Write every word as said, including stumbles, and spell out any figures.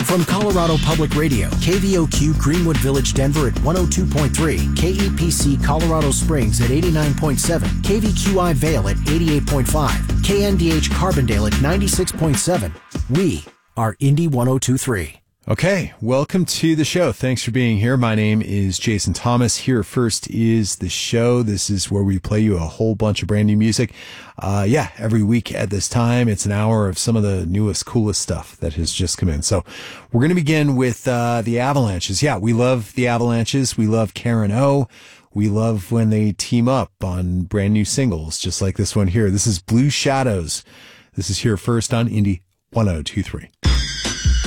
From Colorado Public Radio, K V O Q Greenwood Village, Denver at one oh two point three, K E P C Colorado Springs at eighty-nine point seven, K V Q I Vail at eighty-eight point five, K N D H Carbondale at ninety-six point seven. We are Indy one oh two point three. Okay, welcome to the show. Thanks for being here. My name is Jason Thomas. Here first is the show. This is where we play you a whole bunch of brand new music. Uh, yeah, every week at this time, it's an hour of some of the newest, coolest stuff that has just come in. So we're going to begin with uh, the Avalanches. Yeah, we love the Avalanches. We love Karen O. We love when they team up on brand new singles, just like this one here. This is Blue Shadows. This is here first on Indy one oh two point three.